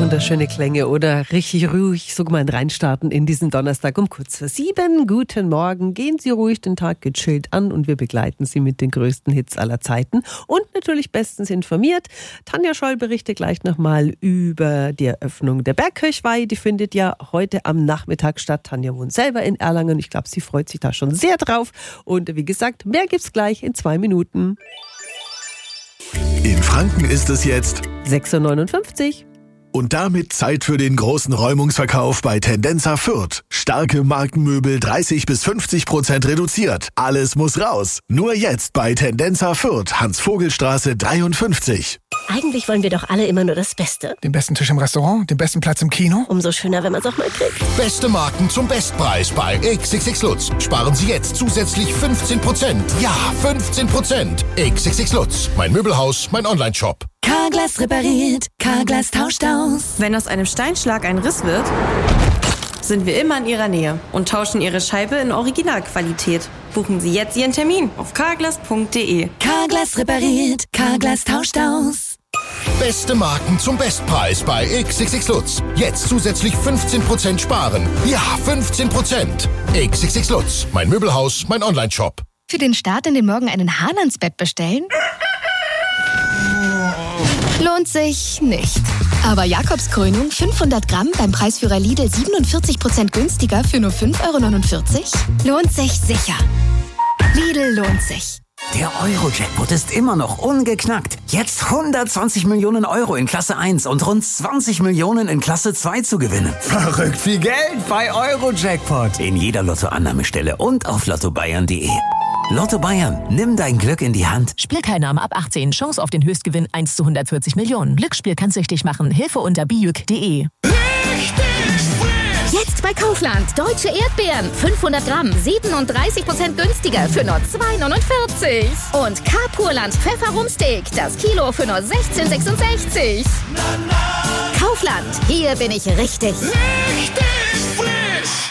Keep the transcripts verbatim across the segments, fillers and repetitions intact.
Wunderschöne Klänge oder richtig ruhig, so gemeint reinstarten in diesen Donnerstag um kurz vor sieben. Guten Morgen, gehen Sie ruhig den Tag gechillt an und wir begleiten Sie mit den größten Hits aller Zeiten und natürlich bestens informiert. Tanja Scholl berichtet gleich nochmal über die Eröffnung der Bergkirchweih. Die findet ja heute am Nachmittag statt. Tanja wohnt selber in Erlangen. Ich glaube, sie freut sich da schon sehr drauf. Und wie gesagt, mehr gibt's gleich in zwei Minuten. In Franken ist es jetzt sechs Uhr neunundfünfzig. Und damit Zeit für den großen Räumungsverkauf bei Tendenza Fürth. Starke Markenmöbel dreißig bis fünfzig Prozent reduziert. Alles muss raus. Nur jetzt bei Tendenza Fürth, Hans-Vogel-Straße dreiundfünfzig. Eigentlich wollen wir doch alle immer nur das Beste. Den besten Tisch im Restaurant, den besten Platz im Kino. Umso schöner, wenn man es auch mal kriegt. Beste Marken zum Bestpreis bei X X X Lutz. Sparen Sie jetzt zusätzlich fünfzehn Prozent. Ja, fünfzehn Prozent. X X X Lutz. Mein Möbelhaus, mein Onlineshop. Carglass repariert, Carglass tauscht aus. Wenn aus einem Steinschlag ein Riss wird, sind wir immer in Ihrer Nähe und tauschen Ihre Scheibe in Originalqualität. Buchen Sie jetzt Ihren Termin auf carglass punkt de. Carglass repariert, Carglass tauscht aus. Beste Marken zum Bestpreis bei X X X Lutz. Jetzt zusätzlich fünfzehn Prozent sparen. Ja, fünfzehn Prozent. X X X Lutz. Mein Möbelhaus, mein Onlineshop. Für den Start in den Morgen einen Hahn ans Bett bestellen? Lohnt sich nicht. Aber Jakobskrönung fünfhundert Gramm beim Preisführer Lidl siebenundvierzig Prozent günstiger für nur fünf Euro neunundvierzig? Lohnt sich sicher. Lidl lohnt sich. Der Euro-Jackpot ist immer noch ungeknackt. Jetzt hundertzwanzig Millionen Euro in Klasse eins und rund zwanzig Millionen in Klasse zwei zu gewinnen. Verrückt viel Geld bei Euro-Jackpot. In jeder Lottoannahmestelle und auf lotto bayern punkt de. Lotto Bayern, nimm dein Glück in die Hand. Spielteilnahme ab achtzehn. Chance auf den Höchstgewinn eins zu hundertvierzig Millionen. Glücksspiel kann süchtig machen. Hilfe unter bijuk punkt de. Jetzt bei Kaufland. Deutsche Erdbeeren. fünfhundert Gramm. siebenunddreißig Prozent günstiger für nur zwei Euro neunundvierzig. Und K-Purland Pfefferumsteak. Das Kilo für nur sechzehn Euro sechsundsechzig. Kaufland. Hier bin ich richtig. Richtig frisch.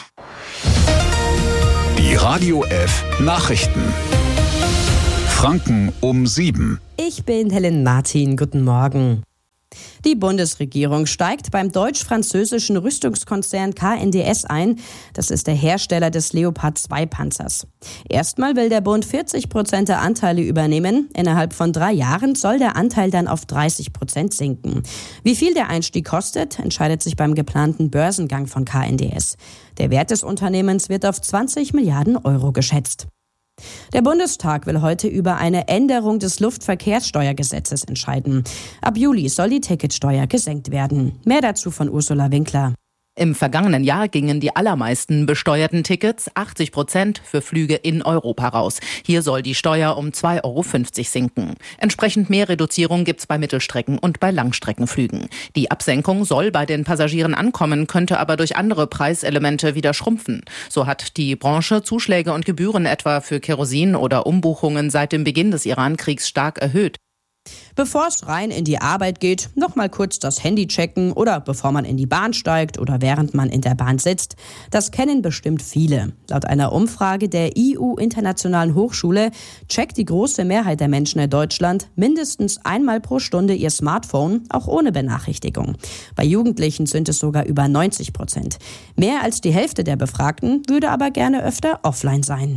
Die Radio F Nachrichten. Franken um sieben. Ich bin Helen Martin. Guten Morgen. Die Bundesregierung steigt beim deutsch-französischen Rüstungskonzern K N D S ein. Das ist der Hersteller des Leopard zwei Panzers. Erstmal will der Bund vierzig Prozent der Anteile übernehmen. Innerhalb von drei Jahren soll der Anteil dann auf dreißig Prozent sinken. Wie viel der Einstieg kostet, entscheidet sich beim geplanten Börsengang von K N D S. Der Wert des Unternehmens wird auf zwanzig Milliarden Euro geschätzt. Der Bundestag will heute über eine Änderung des Luftverkehrssteuergesetzes entscheiden. Ab Juli soll die Ticketsteuer gesenkt werden. Mehr dazu von Ursula Winkler. Im vergangenen Jahr gingen die allermeisten besteuerten Tickets, achtzig Prozent, für Flüge in Europa raus. Hier soll die Steuer um zwei Euro fünfzig sinken. Entsprechend mehr Reduzierung gibt's bei Mittelstrecken- und bei Langstreckenflügen. Die Absenkung soll bei den Passagieren ankommen, könnte aber durch andere Preiselemente wieder schrumpfen. So hat die Branche Zuschläge und Gebühren etwa für Kerosin oder Umbuchungen seit dem Beginn des Iran-Kriegs stark erhöht. Bevor es rein in die Arbeit geht, noch mal kurz das Handy checken oder bevor man in die Bahn steigt oder während man in der Bahn sitzt. Das kennen bestimmt viele. Laut einer Umfrage der I U-Internationalen Hochschule checkt die große Mehrheit der Menschen in Deutschland mindestens einmal pro Stunde ihr Smartphone, auch ohne Benachrichtigung. Bei Jugendlichen sind es sogar über neunzig Prozent. Mehr als die Hälfte der Befragten würde aber gerne öfter offline sein.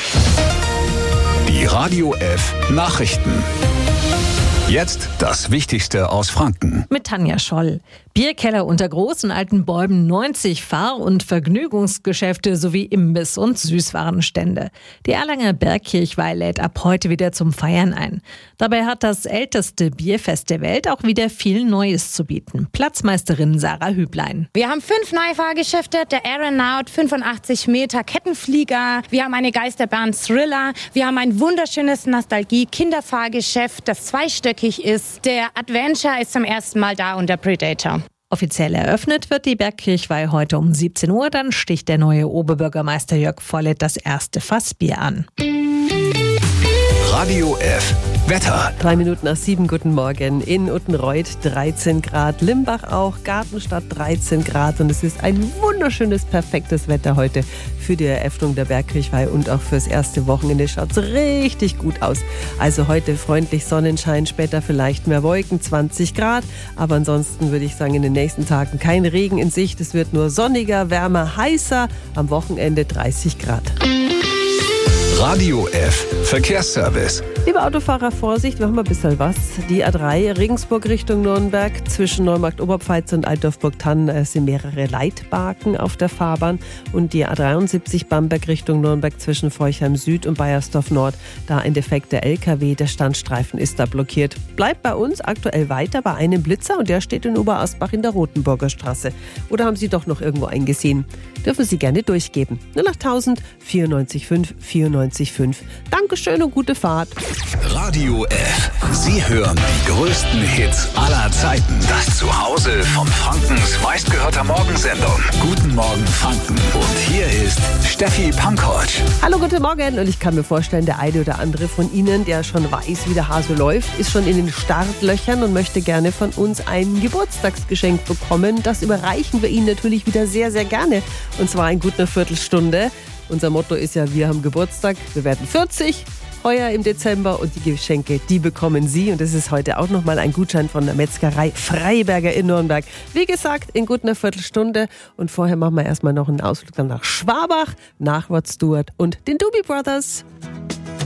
Die Radio F Nachrichten. Jetzt das Wichtigste aus Franken. Mit Tanja Scholl. Bierkeller unter großen alten Bäumen, neunzig Fahr- und Vergnügungsgeschäfte sowie Imbiss- und Süßwarenstände. Die Erlanger Bergkirchweih lädt ab heute wieder zum Feiern ein. Dabei hat das älteste Bierfest der Welt auch wieder viel Neues zu bieten. Platzmeisterin Sarah Hüblein. Wir haben fünf Neufahrgeschäfte, der Aeronaut, fünfundachtzig Meter Kettenflieger. Wir haben eine Geisterbahn Thriller. Wir haben ein wunderschönes Nostalgie-Kinderfahrgeschäft, das zweistöckig ist. Der Adventure ist zum ersten Mal da und der Predator. Offiziell eröffnet wird die Bergkirchweih heute um siebzehn Uhr. Dann sticht der neue Oberbürgermeister Jörg Vollett das erste Fass Bier an. Radio F Wetter. Drei Minuten nach sieben, guten Morgen. In Uttenreuth dreizehn Grad, Limbach auch, Gartenstadt dreizehn Grad und es ist ein wunderschönes, perfektes Wetter heute für die Eröffnung der Bergkirchweih und auch fürs erste Wochenende. Schaut richtig gut aus. Also heute freundlich Sonnenschein, später vielleicht mehr Wolken, zwanzig Grad, aber ansonsten würde ich sagen, in den nächsten Tagen kein Regen in Sicht. Es wird nur sonniger, wärmer, heißer, am Wochenende dreißig Grad. Radio F. Verkehrsservice. Liebe Autofahrer, Vorsicht, wir haben ein bisschen was. Die A drei Regensburg Richtung Nürnberg, zwischen Neumarkt-Oberpfalz und Altdorf-Burgthann sind mehrere Leitbarken auf der Fahrbahn. Und die A dreiundsiebzig Bamberg Richtung Nürnberg zwischen Forchheim Süd und Baiersdorf Nord, da ein defekter L K W, der Standstreifen ist da blockiert. Bleibt bei uns aktuell weiter bei einem Blitzer und der steht in Oberasbach in der Rotenburger Straße. Oder haben Sie doch noch irgendwo eingesehen? Dürfen Sie gerne durchgeben. null acht tausend vierundneunzig fünf vierundneunzig fünf. Dankeschön und gute Fahrt. Radio F. Sie hören die größten Hits aller Zeiten. Das Zuhause von Frankens meistgehörter Morgensendung. Guten Morgen Franken. Und hier ist Steffi Pankovic. Hallo, guten Morgen. Und ich kann mir vorstellen, der eine oder andere von Ihnen, der schon weiß, wie der Hase läuft, ist schon in den Startlöchern und möchte gerne von uns ein Geburtstagsgeschenk bekommen. Das überreichen wir Ihnen natürlich wieder sehr, sehr gerne. Und zwar in gut einer Viertelstunde. Unser Motto ist ja, wir haben Geburtstag, wir werden vierzig. Heuer im Dezember und die Geschenke, die bekommen Sie. Und das ist heute auch nochmal ein Gutschein von der Metzgerei Freiberger in Nürnberg. Wie gesagt, in gut einer Viertelstunde. Und vorher machen wir erstmal noch einen Ausflug dann nach Schwabach, nach Rod Stewart und den Doobie Brothers.